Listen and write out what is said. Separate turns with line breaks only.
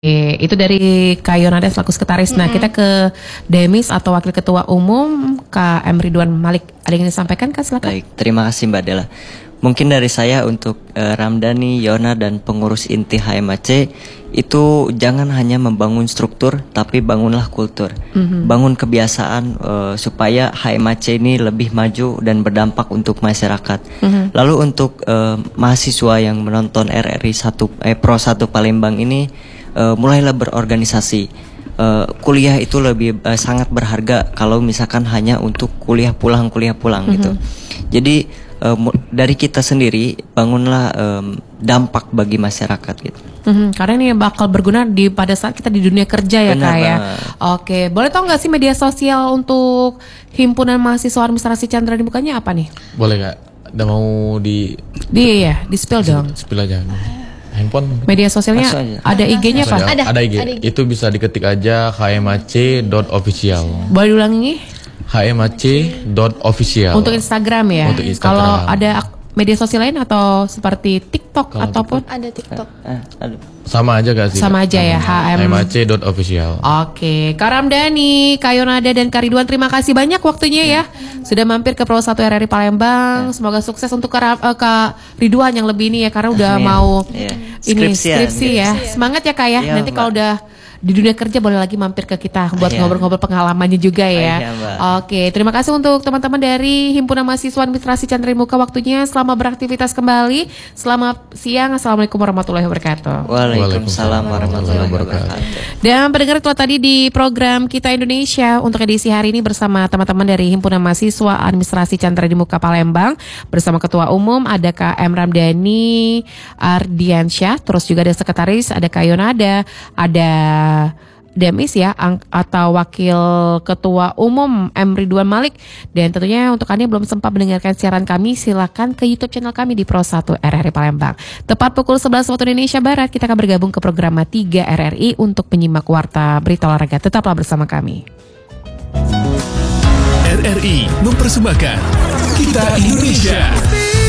Itu dari Kak Yonada selaku sekretaris. Nah, kita ke Demis atau Wakil Ketua Umum Kak M. Ridwan Malik. Ada yang disampaikan Kak, silakan.
Baik, terima kasih Mbak Dela. Mungkin dari saya untuk Ramdhani, Yona dan pengurus inti HMAC itu jangan hanya membangun struktur, tapi bangunlah kultur, bangun kebiasaan supaya HMAC ini lebih maju dan berdampak untuk masyarakat. Lalu untuk mahasiswa yang menonton RRI Pro 1 Palembang ini, mulailah berorganisasi. Kuliah itu lebih sangat berharga kalau misalkan hanya untuk kuliah pulang gitu. Jadi dari kita sendiri bangunlah dampak bagi masyarakat gitu.
Karena ini bakal berguna pada saat kita di dunia kerja ya.
Benar,
Kak ya.
Benar.
Oke, boleh tahu nggak sih media sosial untuk Himpunan Mahasiswa Administrasi Chandra dibukanya apa nih?
Boleh Kak? Udah mau di
spill dong.
Spill aja. Handphone.
Media sosialnya ada IG-nya Pak?
Ada IG. Itu bisa diketik aja hmac.official.
Boleh diulangi?
hmac.official.
Untuk Instagram ya.
Untuk Instagram.
Kalau ada media sosial lain atau seperti TikTok ataupun
ada TikTok.
Sama aja gak sih?
Sama aja ya,
hmac.official.
Oke, Kak Ramdhani, Kak Yonada dan Kak Ridwan, terima kasih banyak waktunya ya. Sudah mampir ke Pro 1 RRI Palembang. Semoga sukses untuk Kak Ridwan yang lebih ini ya, karena udah mau ini skripsi ya. Semangat ya Kak ya. Nanti kalau udah di dunia kerja boleh lagi mampir ke kita buat ngobrol-ngobrol pengalamannya juga ya. Oke, terima kasih untuk teman-teman dari Himpunan Mahasiswa Administrasi Chandra Muka waktunya. Selamat beraktivitas kembali. Selamat siang. Assalamualaikum warahmatullahi wabarakatuh.
Waalaikumsalam warahmatullahi wabarakatuh.
Dan pendengar telah tadi di program Kita Indonesia untuk edisi hari ini bersama teman-teman dari Himpunan Mahasiswa Administrasi Chandra Muka Palembang bersama Ketua Umum ada Kak M. Ramdhani Ardiansyah, terus juga ada Sekretaris, ada Kak Yonada, ada Demis ya atau Wakil Ketua Umum M. Ridwan Malik. Dan tentunya untuk Anda yang belum sempat mendengarkan siaran kami, silakan ke YouTube channel kami di Pro 1 RRI Palembang. Tepat pukul 11 waktu Indonesia Barat kita akan bergabung ke program 3 RRI untuk menyimak warta berita olahraga. Tetaplah bersama kami.
RRI mempersembahkan Kita Indonesia.